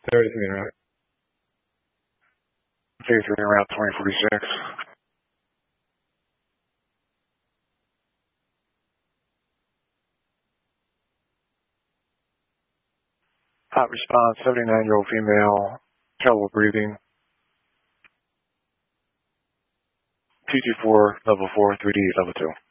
33 around 2046. Hot response, 79-year-old female, trouble breathing. PT4, level 4, 3D, level 2.